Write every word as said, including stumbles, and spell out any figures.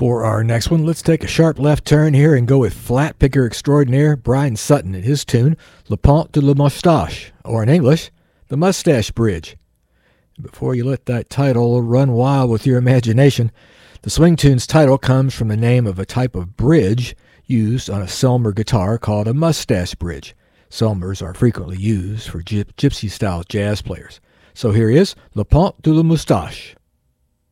For our next one, let's take a sharp left turn here and go with flat picker extraordinaire Brian Sutton and his tune, Le Pont de la Moustache, or in English, The Mustache Bridge. Before you let that title run wild with your imagination, the swing tune's title comes from the name of a type of bridge used on a Selmer guitar called a mustache bridge. Selmers are frequently used for gyp- gypsy-style jazz players. So here is Le Pont de la Moustache.